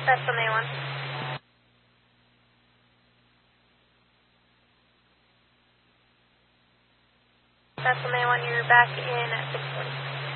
That's the main one. That's the main one. You're back in at 640.